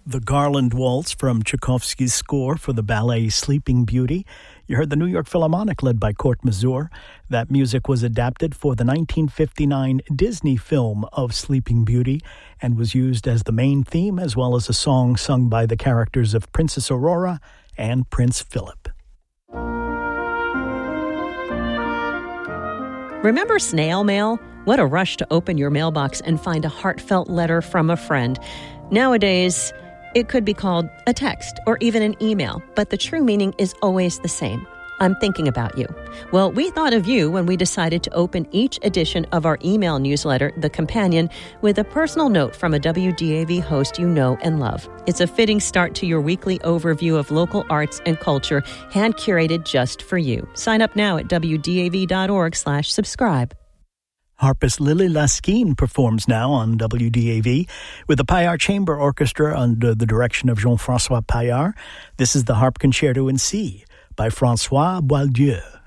The Garland Waltz from Tchaikovsky's score for the ballet Sleeping Beauty. You heard the New York Philharmonic led by Kurt Masur. That music was adapted for the 1959 Disney film of Sleeping Beauty and was used as the main theme as well as a song sung by the characters of Princess Aurora and Prince Philip. Remember snail mail? What a rush to open your mailbox and find a heartfelt letter from a friend. Nowadays, it could be called a text or even an email, but the true meaning is always the same. I'm thinking about you. Well, we thought of you when we decided to open each edition of our email newsletter, The Companion, with a personal note from a WDAV host you know and love. It's a fitting start to your weekly overview of local arts and culture, hand-curated just for you. Sign up now at WDAV.org/subscribe. Harpist Lily Laskin performs now on WDAV with the Payar Chamber Orchestra under the direction of Jean-François Payar. This is the Harp Concerto in C by François Boieldieu.